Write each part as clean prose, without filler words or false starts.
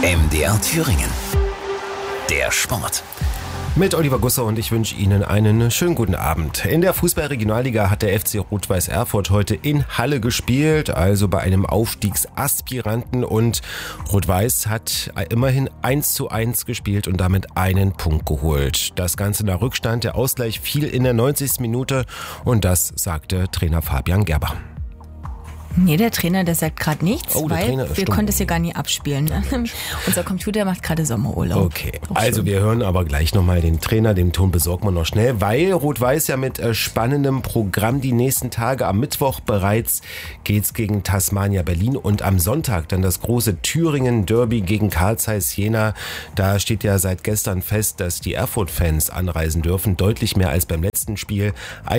MDR Thüringen. Der Sport. Mit Oliver Gusser und ich wünsche Ihnen einen schönen guten Abend. In der Fußball-Regionalliga hat der FC Rot-Weiß Erfurt heute in Halle gespielt, also bei einem Aufstiegsaspiranten, und Rot-Weiß hat immerhin 1:1 gespielt und damit einen Punkt geholt. Das Ganze nach Rückstand, der Ausgleich fiel in der 90. Minute und das sagte Trainer Fabian Gerber. Nee, der Trainer, der sagt gerade nichts, weil wir konnten es hier gar nicht abspielen. Unser Computer macht gerade Sommerurlaub. Okay, also wir hören aber gleich nochmal den Trainer, den Ton besorgen wir noch schnell, weil Rot-Weiß ja mit spannendem Programm die nächsten Tage. Am Mittwoch bereits geht's gegen Tasmania Berlin und am Sonntag dann das große Thüringen-Derby gegen Carl Zeiss Jena. Da steht ja seit gestern fest, dass die Erfurt-Fans anreisen dürfen, deutlich mehr als beim letzten Spiel.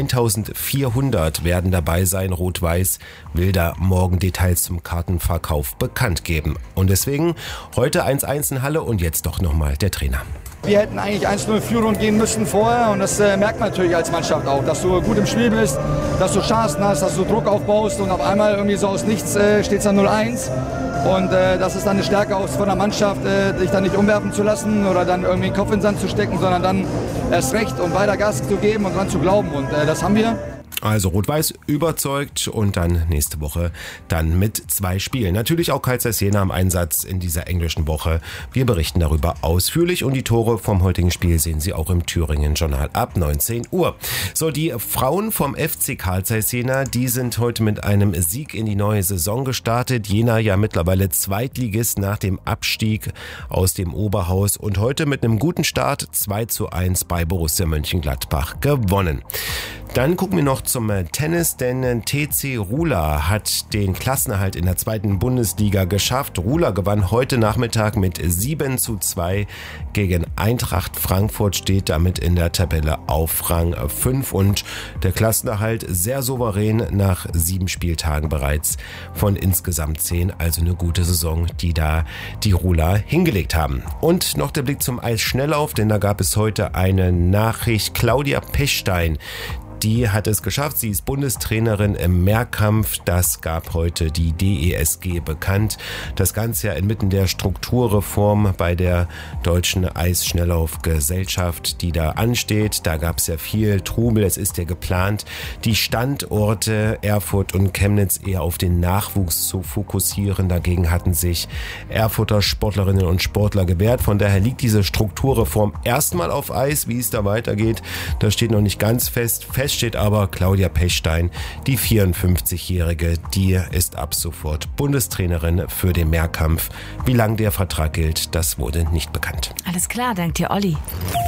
1400 werden dabei sein. Rot-Weiß will da morgen Details zum Kartenverkauf bekannt geben. Und deswegen heute 1:1 in Halle und jetzt doch nochmal der Trainer. Wir hätten eigentlich 1:0 Führung gehen müssen vorher und das merkt man natürlich als Mannschaft auch, dass du gut im Spiel bist, dass du Chancen hast, dass du Druck aufbaust und auf einmal irgendwie so aus nichts steht es dann 0:1 und das ist dann eine Stärke auch von der Mannschaft, dich dann nicht umwerfen zu lassen oder dann irgendwie den Kopf in den Sand zu stecken, sondern dann erst recht und weiter Gas zu geben und dran zu glauben und das haben wir. Also Rot-Weiß überzeugt und dann nächste Woche dann mit 2 Spielen. Natürlich auch Carl Zeiss Jena im Einsatz in dieser englischen Woche. Wir berichten darüber ausführlich und die Tore vom heutigen Spiel sehen Sie auch im Thüringen-Journal ab 19 Uhr. So, die Frauen vom FC Carl Zeiss Jena, die sind heute mit einem Sieg in die neue Saison gestartet. Jena ja mittlerweile Zweitligist nach dem Abstieg aus dem Oberhaus und heute mit einem guten Start 2:1 bei Borussia Mönchengladbach gewonnen. Dann gucken wir noch zum Tennis, denn TC Ruhla hat den Klassenerhalt in der 2. Bundesliga geschafft. Ruhla gewann heute Nachmittag mit 7:2 gegen Eintracht Frankfurt, steht damit in der Tabelle auf Rang 5 und der Klassenerhalt sehr souverän nach 7 Spieltagen bereits von insgesamt 10. Also eine gute Saison, die da die Ruhla hingelegt haben. Und noch der Blick zum Eisschnelllauf, denn da gab es heute eine Nachricht. Claudia Pechstein, die hat es geschafft. Sie ist Bundestrainerin im Mehrkampf. Das gab heute die DESG bekannt. Das Ganze ja inmitten der Strukturreform bei der Deutschen Eisschnelllaufgesellschaft, die da ansteht. Da gab es ja viel Trubel. Es ist ja geplant, die Standorte Erfurt und Chemnitz eher auf den Nachwuchs zu fokussieren. Dagegen hatten sich Erfurter Sportlerinnen und Sportler gewehrt. Von daher liegt diese Strukturreform erstmal auf Eis. Wie es da weitergeht, das steht noch nicht ganz fest. Fest steht aber, Claudia Pechstein, die 54-Jährige, die ist ab sofort Bundestrainerin für den Mehrkampf. Wie lang der Vertrag gilt, das wurde nicht bekannt. Alles klar, dank dir, Olli.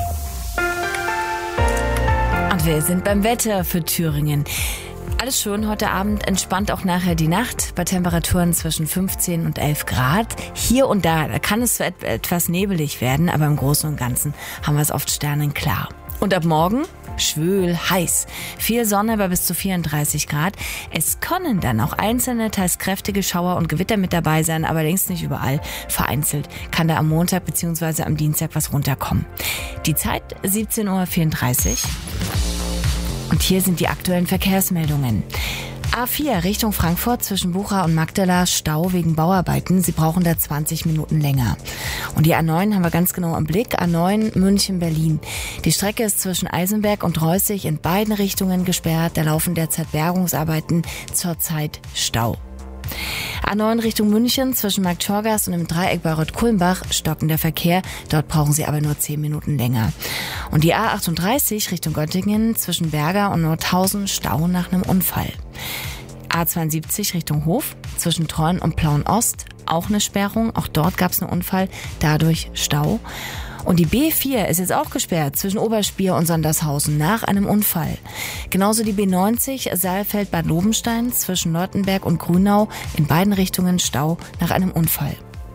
Und wir sind beim Wetter für Thüringen. Alles schön, heute Abend entspannt auch nachher die Nacht bei Temperaturen zwischen 15 und 11 Grad. Hier und da kann es etwas nebelig werden, aber im Großen und Ganzen haben wir es oft sternenklar. Und ab morgen schwül, heiß. Viel Sonne bei bis zu 34 Grad. Es können dann auch einzelne, teils kräftige Schauer und Gewitter mit dabei sein, aber längst nicht überall. Vereinzelt kann da am Montag bzw. am Dienstag was runterkommen. Die Zeit 17:34 Uhr. Und hier sind die aktuellen Verkehrsmeldungen. A4 Richtung Frankfurt zwischen Bucha und Magdala, Stau wegen Bauarbeiten. Sie brauchen da 20 Minuten länger. Und die A9 haben wir ganz genau im Blick. A9 München-Berlin. Die Strecke ist zwischen Eisenberg und Reußig in beiden Richtungen gesperrt. Da laufen derzeit Bergungsarbeiten, zurzeit Stau. A9 Richtung München zwischen Markt Schorgast und im Dreieck bei Rott-Kulmbach stockender Verkehr. Dort brauchen Sie aber nur 10 Minuten länger. Und die A38 Richtung Göttingen zwischen Berger und Nordhausen, Stau nach einem Unfall. A72 Richtung Hof zwischen Treuen und Plauen-Ost, auch eine Sperrung. Auch dort gab es einen Unfall, dadurch Stau. Und die B4 ist jetzt auch gesperrt zwischen Oberspier und Sondershausen nach einem Unfall. Genauso die B90 Saalfeld-Bad Lobenstein zwischen Leutenberg und Grünau, in beiden Richtungen Stau nach einem Unfall.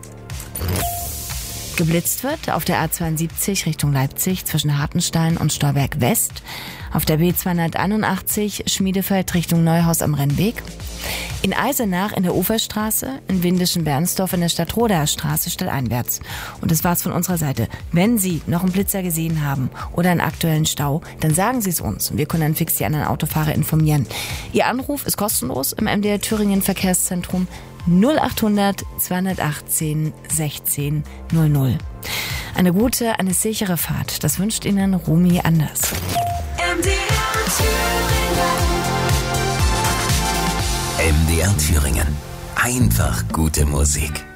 Geblitzt wird auf der A72 Richtung Leipzig zwischen Hartenstein und Stolberg West, auf der B281 Schmiedefeld Richtung Neuhaus am Rennweg, in Eisenach in der Uferstraße, in Windischen-Bernsdorf in der Stadtrodaer Straße stadteinwärts. Und das war's von unserer Seite. Wenn Sie noch einen Blitzer gesehen haben oder einen aktuellen Stau, dann sagen Sie es uns und wir können dann fix die anderen Autofahrer informieren. Ihr Anruf ist kostenlos im MDR Thüringen Verkehrszentrum 0800 218 16 00. Eine gute, eine sichere Fahrt. Das wünscht Ihnen Romy Anders. MDR Thüringen. Einfach gute Musik.